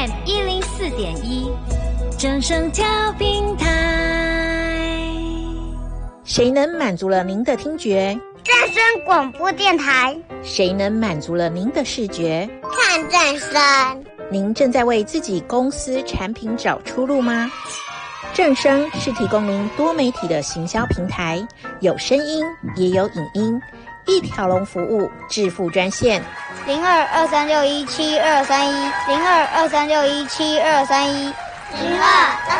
FM 104.1，正声调频台。 谁能满足了您的听觉？ 正声广播电台。 谁能满足了您的视觉？ 看正声。 您正在为自己公司产品找出路吗？正声是提供您多媒体的行销平台，有声音也有影音，一条龙服务，致富专线 0223617231，0223617231，02